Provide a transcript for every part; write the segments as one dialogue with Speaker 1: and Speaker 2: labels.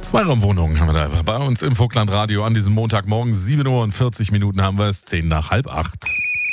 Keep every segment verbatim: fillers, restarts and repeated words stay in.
Speaker 1: Zweiraumwohnungen haben wir da bei uns im Vogtlandradio an diesem Montagmorgen. sieben Uhr und vierzig Minuten haben wir es, zehn nach halb acht.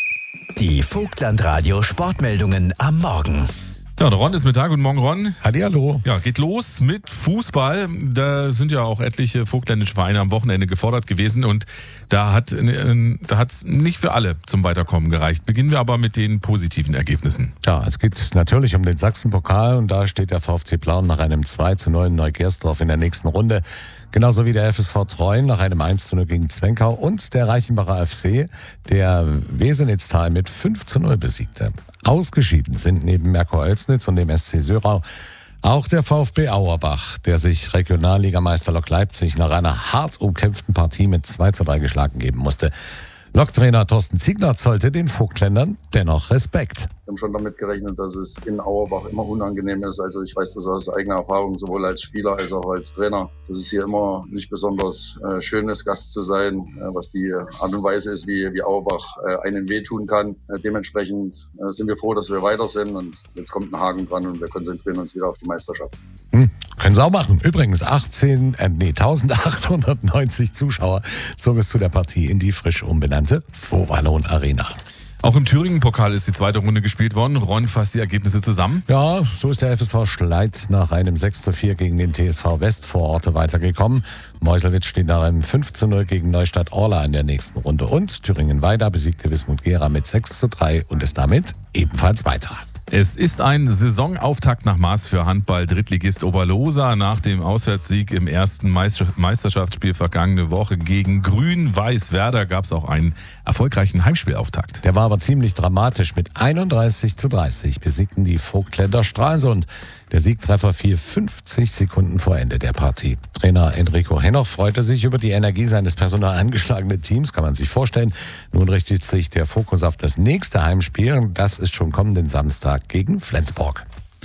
Speaker 2: Die Vogtlandradio Sportmeldungen am Morgen.
Speaker 1: Ja, der Ron ist mit da. Guten Morgen, Ron.
Speaker 3: Hallihallo.
Speaker 1: Ja, geht los mit Fußball. Da sind ja auch etliche vogtländische Vereine am Wochenende gefordert gewesen und da hat da hat's nicht für alle zum Weiterkommen gereicht. Beginnen wir aber mit den positiven Ergebnissen.
Speaker 3: Ja, es geht natürlich um den Sachsenpokal und da steht der VfC Plauen nach einem zwei zu neun in Neugersdorf in der nächsten Runde. Genauso wie der F S V Treuen nach einem eins zu null gegen Zwenkau und der Reichenbacher F C, der Wesenitztal mit fünf zu null besiegte. Ausgeschieden sind neben Merkur Oelsnitz und dem S C Sörau auch der VfB Auerbach, der sich Regionalligameister Lok Leipzig nach einer hart umkämpften Partie mit zwei zu drei geschlagen geben musste. Loktrainer Thorsten Ziegner zollte den Vogtländern dennoch Respekt.
Speaker 4: Wir haben schon damit gerechnet, dass es in Auerbach immer unangenehm ist. Also ich weiß das aus eigener Erfahrung, sowohl als Spieler als auch als Trainer, dass es hier immer nicht besonders äh, schön ist, Gast zu sein, äh, was die Art und Weise ist, wie, wie Auerbach äh, einen wehtun kann. Äh, dementsprechend äh, sind wir froh, dass wir weiter sind und jetzt kommt ein Haken dran und wir konzentrieren uns wieder auf die Meisterschaft.
Speaker 3: Hm, können Sie auch machen. Übrigens achtzehn, äh, nee, eintausendachthundertneunzig Zuschauer zogen es zu der Partie in die frisch umbenannte Vauvalon Arena.
Speaker 1: Auch im Thüringen-Pokal ist die zweite Runde gespielt worden. Ron fasst die Ergebnisse zusammen.
Speaker 3: Ja, so ist der F S V Schleit nach einem sechs zu vier gegen den T S V Westvororte weitergekommen. Meuselwitz steht nach einem fünf zu null gegen Neustadt-Orla in der nächsten Runde. Und Thüringen-Weida besiegte Wismut Gera mit sechs zu drei und ist damit ebenfalls weiter.
Speaker 1: Es ist ein Saisonauftakt nach Maß für Handball-Drittligist Oberlosa. Nach dem Auswärtssieg im ersten Meisterschaftsspiel vergangene Woche gegen Grün-Weiß Werder gab es auch einen erfolgreichen Heimspielauftakt.
Speaker 3: Der war aber ziemlich dramatisch. Mit einunddreißig zu dreißig besiegten die Vogtländer Stralsund. Der Siegtreffer fiel fünfzig Sekunden vor Ende der Partie. Trainer Enrico Henoch freute sich über die Energie seines personal angeschlagenen Teams, kann man sich vorstellen. Nun richtet sich der Fokus auf das nächste Heimspiel. Das ist schon kommenden Samstag gegen Flensburg.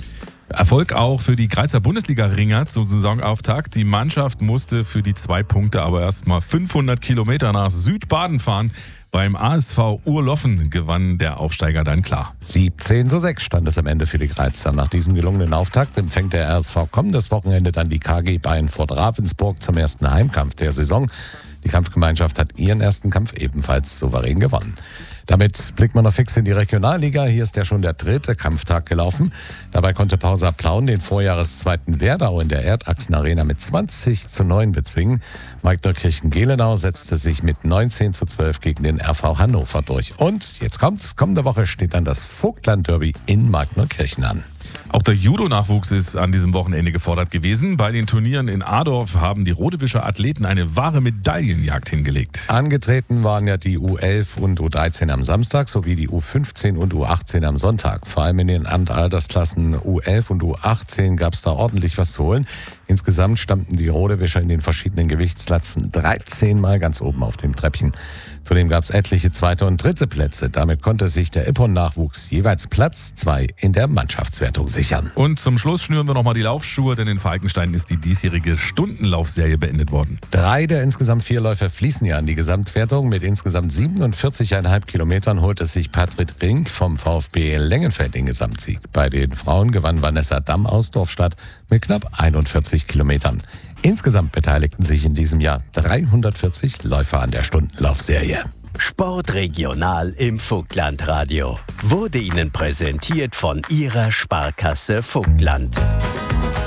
Speaker 1: Erfolg auch für die Grazer Bundesliga-Ringer zum Saisonauftakt. Die Mannschaft musste für die zwei Punkte aber erst mal fünfhundert Kilometer nach Südbaden fahren. Beim A S V Urloffen gewann der Aufsteiger dann klar.
Speaker 3: siebzehn zu sechs stand es am Ende für die Grazer. Nach diesem gelungenen Auftakt empfängt der R S V kommendes Wochenende dann die K G Beinfurt Ravensburg zum ersten Heimkampf der Saison. Die Kampfgemeinschaft hat ihren ersten Kampf ebenfalls souverän gewonnen. Damit blickt man noch fix in die Regionalliga. Hier ist ja schon der dritte Kampftag gelaufen. Dabei konnte Pausa Plauen den Vorjahreszweiten Werdau in der Erdachsenarena mit zwanzig zu neun bezwingen. Magdenkirchen-Gelenau setzte sich mit neunzehn zu zwölf gegen den R V Hannover durch. Und jetzt kommt's, kommende Woche steht dann das Vogtland-Derby in Magdenkirchen an.
Speaker 1: Auch der Judo-Nachwuchs ist an diesem Wochenende gefordert gewesen. Bei den Turnieren in Adorf haben die Rodewischer Athleten eine wahre Medaillenjagd hingelegt.
Speaker 3: Angetreten waren ja die U elf und U dreizehn am Samstag sowie die U fünfzehn und U achtzehn am Sonntag. Vor allem in den Altersklassen U elf und U achtzehn gab es da ordentlich was zu holen. Insgesamt standen die Rodewischer in den verschiedenen Gewichtsklassen dreizehn Mal ganz oben auf dem Treppchen. Zudem gab es etliche zweite und dritte Plätze. Damit konnte sich der Ippon-Nachwuchs jeweils Platz zwei in der Mannschaftswertung sichern.
Speaker 1: Und zum Schluss schnüren wir nochmal die Laufschuhe, denn in Falkenstein ist die diesjährige Stundenlaufserie beendet worden.
Speaker 3: Drei der insgesamt vier Läufer fließen ja an die Gesamtwertung. Mit insgesamt siebenundvierzig Komma fünf Kilometern holte sich Patrick Rink vom VfB Lengenfeld den Gesamtsieg. Bei den Frauen gewann Vanessa Damm aus Dorfstadt mit knapp einundvierzig Kilometern. Insgesamt beteiligten sich in diesem Jahr dreihundertvierzig Läufer an der Stundenlaufserie.
Speaker 2: Sportregional im Vogtlandradio wurde Ihnen präsentiert von Ihrer Sparkasse Vogtland.